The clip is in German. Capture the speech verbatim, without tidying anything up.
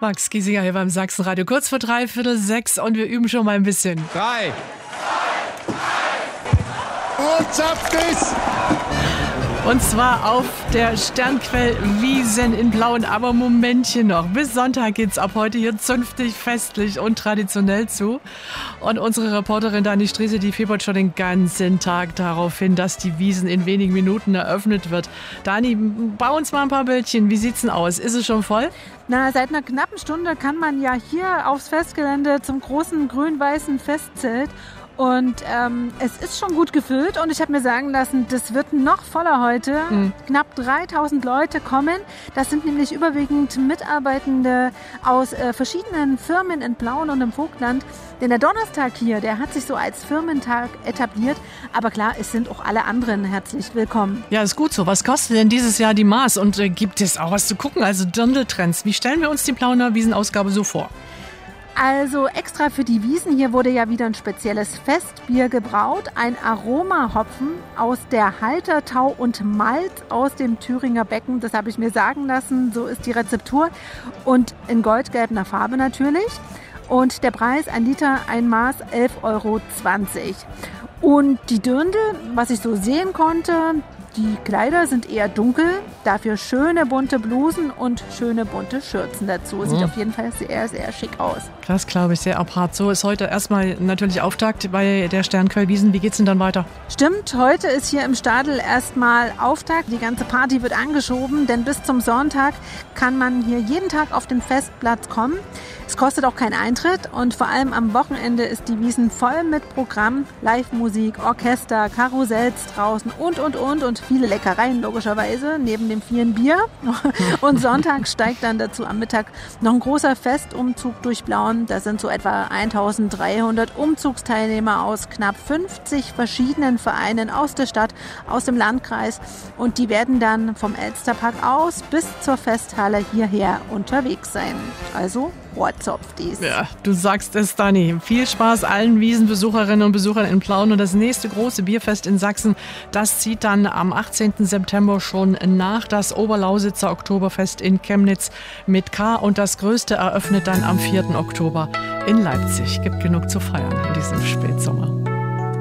Max Giesinger hier beim Sachsenradio, kurz vor drei, viertel sechs und wir üben schon mal ein bisschen. Drei. Und zapft es! Und zwar auf der Sternquell Wiesn in Blauen, aber Momentchen noch. Bis Sonntag geht's ab heute hier zünftig, festlich und traditionell zu. Und unsere Reporterin Dani Striese, die fiebert schon den ganzen Tag darauf hin, dass die Wiesn in wenigen Minuten eröffnet wird. Dani, bau uns mal ein paar Bildchen. Wie sieht's denn aus? Ist es schon voll? Na, seit einer knappen Stunde kann man ja hier aufs Festgelände zum großen grün-weißen Festzelt. Und ähm, es ist schon gut gefüllt und ich habe mir sagen lassen, das wird noch voller heute. Mhm. Knapp dreitausend Leute kommen. Das sind nämlich überwiegend Mitarbeitende aus äh, verschiedenen Firmen in Plauen und im Vogtland. Denn der Donnerstag hier, der hat sich so als Firmentag etabliert. Aber klar, es sind auch alle anderen herzlich willkommen. Ja, ist gut so. Was kostet denn dieses Jahr die Maß? Und äh, gibt es auch was zu gucken? Also Dirndl-Trends. Wie stellen wir uns die Plauener Wiesenausgabe so vor? Also extra für die Wiesn hier wurde ja wieder ein spezielles Festbier gebraut. Ein Aromahopfen aus der Haltertau und Malt aus dem Thüringer Becken. Das habe ich mir sagen lassen. So ist die Rezeptur. Und in goldgelber Farbe natürlich. Und der Preis, ein Liter, ein Maß, elf Euro zwanzig. Und die Dirndl, was ich so sehen konnte, die Kleider sind eher dunkel, dafür schöne bunte Blusen und schöne bunte Schürzen dazu. Sieht mhm. auf jeden Fall sehr, sehr schick aus. Das glaube ich, sehr apart. So ist heute erstmal natürlich Auftakt bei der Sternquell Wiesn. Wie geht's denn dann weiter? Stimmt, heute ist hier im Stadel erstmal Auftakt. Die ganze Party wird angeschoben, denn bis zum Sonntag kann man hier jeden Tag auf den Festplatz kommen. Es kostet auch keinen Eintritt und vor allem am Wochenende ist die Wiesn voll mit Programm, Live-Musik, Orchester, Karussells draußen und, und, und und viele Leckereien logischerweise, neben dem vielen Bier. Und Sonntag steigt dann dazu am Mittag noch ein großer Festumzug durch Blauen. Da sind so etwa eintausenddreihundert Umzugsteilnehmer aus knapp fünfzig verschiedenen Vereinen aus der Stadt, aus dem Landkreis und die werden dann vom Elsterpark aus bis zur Festhalle hierher unterwegs sein. Also what's up, dies? Ja, du sagst es, Dani. Viel Spaß allen Wiesenbesucherinnen und Besuchern in Plauen. Und das nächste große Bierfest in Sachsen, das zieht dann am achtzehnten September schon nach. Das Oberlausitzer Oktoberfest in Chemnitz mit K. Und das größte eröffnet dann am vierten Oktober in Leipzig. Gibt genug zu feiern in diesem Spätsommer.